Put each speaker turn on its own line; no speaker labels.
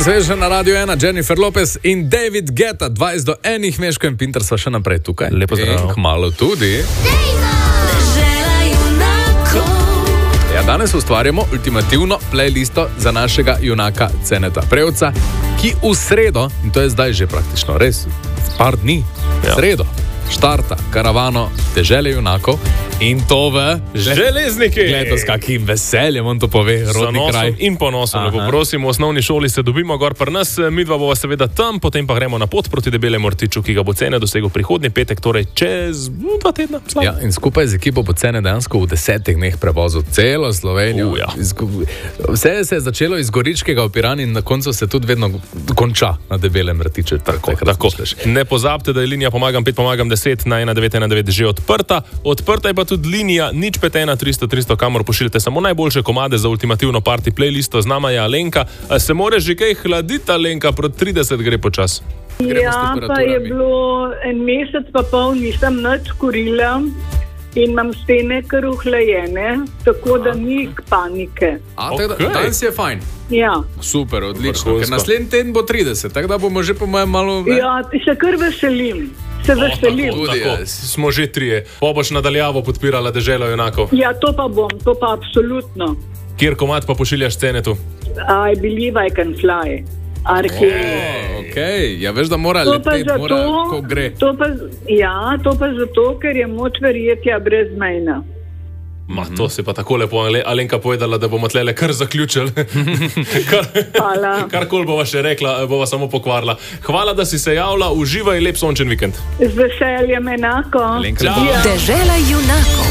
Sveže na Radio 1, Jennifer Lopez in David Guetta, 20:1, Meško in Pinter so še naprej tukaj.
Lepo zdrav.
Kmalu tudi. Ja, danes ustvarjamo ultimativno playlisto za našega junaka Ceneta Prevca, ki v sredo, in to je zdaj že praktično res, par dni, v sredo, štarta karavano Dežele junakov in to v
Železniki.
Gledaj, s kakim veseljem on to pove, rodni kraj.
In ponosom, lepo prosim, v osnovni šoli se dobimo gor pri nas, midva bova seveda tam, potem pa gremo na pot proti Debelemu rtiču, ki ga bo Cene dosegel prihodnji petek, torej čez 2 tedna.
Ja, in skupaj z ekipo bo Cene dejansko v 10 dneh prevozil celo Slovenijo.
Ja.
Vse se je začelo iz Goričkega v Piran in na koncu se tudi vedno konča na Debelem rtiču.
Tako. Ne pozabite, da je linija Pomagam 5, Pomagam 10 na 1919 že odprta. Odprta je pa tudi linija 051 300 300, kamor pošiljate samo najboljše komade za ultimativno party playlisto. Z nama je Alenka. Se more že kaj hladiti, Alenka, proti 30 gre počas?
Ja, pa je bilo 1 mesec pa pol, nisem nič kurila in imam stene kar uhlajene, tako da ni panike.
Danes je fajn.
Ja.
Super, odlično, ker naslednji teden bo 30, tako da bomo že po mojem malo...
Ja, se kar veselim. Se veselim.
Tako. Smo že 3. Pa boš nadaljavo podpirala Deželo junakov?
Ja, to pa bom, to pa absolutno.
Kjer komad pa pošiljaš Cenetu?
I believe I can fly.
Okay. Ja, veš, da mora leteti, ko gre.
To pa zato, ker je moč verjetja brezmejna.
To si pa tako lepo Alenka povedala, da bomo tlele kar zaključili. Karkoli bova še rekla, bova samo pokvarila. Hvala, da si se javila, uživaj, lep sončen vikend.
Z veseljem enako.
Alenka,
Dežela junakov.